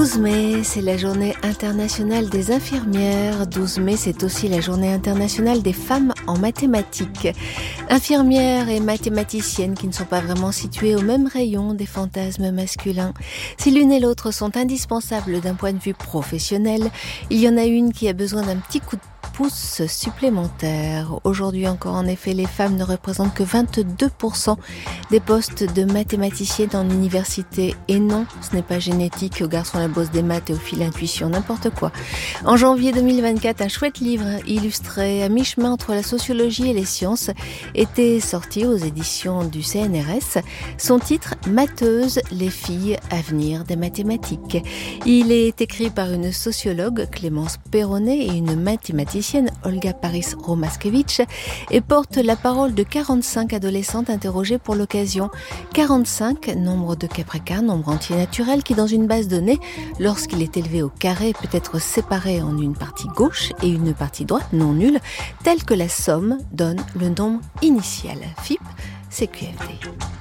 12 mai, c'est la journée internationale des infirmières. 12 mai, c'est aussi la journée internationale des femmes en mathématiques. Infirmières et mathématiciennes qui ne sont pas vraiment situées au même rayon des fantasmes masculins. Si l'une et l'autre sont indispensables d'un point de vue professionnel, il y en a une qui a besoin d'un petit coup de pouce supplémentaire. Aujourd'hui encore, en effet, les femmes ne représentent que 22% des postes de mathématiciennes en université. Et non, ce n'est pas génétique, aux garçons la bosse des maths et aux filles l'intuition, n'importe quoi. En janvier 2024, un chouette livre illustré à mi-chemin entre la sociologie et les sciences était sorti aux éditions du CNRS. Son titre, Matheuses, les filles, avenir des mathématiques. Il est écrit par une sociologue, Clémence Perronnet, et une mathématicienne, Olga Paris-Romaskevitch, et porte la parole de 45 adolescentes interrogées pour l'occasion. 45, nombre de Capricorne, nombre entier naturel qui, dans une base de données, lorsqu'il est élevé au carré, peut être séparé en une partie gauche et une partie droite non nulle, telle que la somme donne le nombre initial. FIP, CQFD.